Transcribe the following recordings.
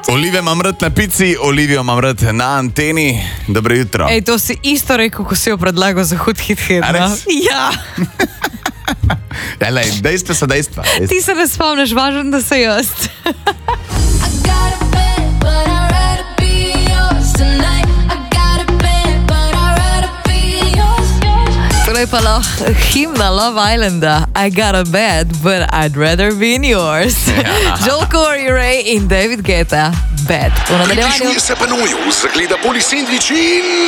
Olive imam rad na pici, Olivijo imam rad na anteni. Dobro jutro. Ej, to si isto rekel, ko si jo predlagal za hud hit hit. Ja. Lej, dejstva so dejstva. Ti se ne spomniš, važno, da se jaz. Torej pa lahko himna Love Islanda. I got a bed, but I'd rather be in yours. Joel Corey, Ray in David Guetta. Bed. V nadaljevanju... Približuje se Benuju, zagleda Poli sendvič in...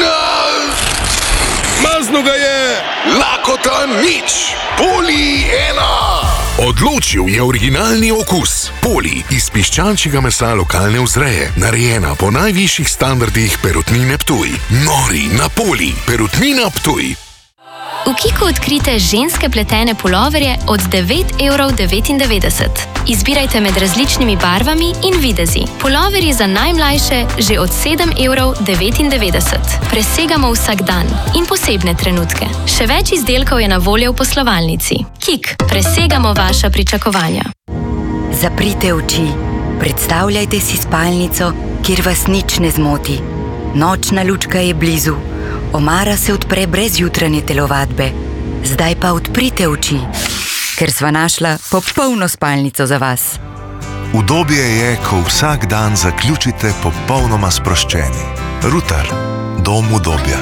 Mazno ga je! Lakota nič! Poli 1! Odločil je originalni okus. Poli iz piščančjega mesa lokalne vzreje, narejena po najvišjih standardih Perutnine Ptuj. Nori na Poli, Perutnina Ptuj. V Kiku odkrite ženske pletene puloverje od 9,99 €. Izbirajte med različnimi barvami in videzi. Puloverji za najmlajše že od 7,99 €. Presegamo vsak dan in posebne trenutke. Še več izdelkov je na voljo v poslovalnici. Kik, presegamo vaša pričakovanja. Zaprite oči. Predstavljajte si spalnico, kjer vas nič ne zmoti. Nočna lučka je blizu. Omara se odpre brez jutranje telovadbe. Zdaj pa odprite oči, ker sva našla popolno spalnico za vas. Udobje je, ko vsak dan zaključite popolnoma sproščeni. Rutar, dom udobja.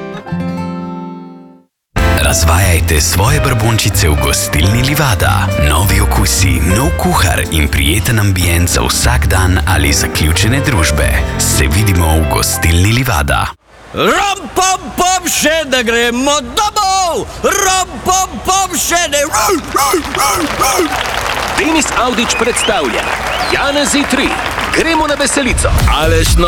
Razvajajte svoje brbončice v gostilni Livada. Novi okusi, nov kuhar in prijeten ambient za vsak dan ali zaključene družbe. Se vidimo v gostilni Livada. Rom, pom, pom, še ne gremo domov! Rom, pom, pom, še ne... Denis Audić predstavlja Janezi 3. Gremo na veselico. Aleš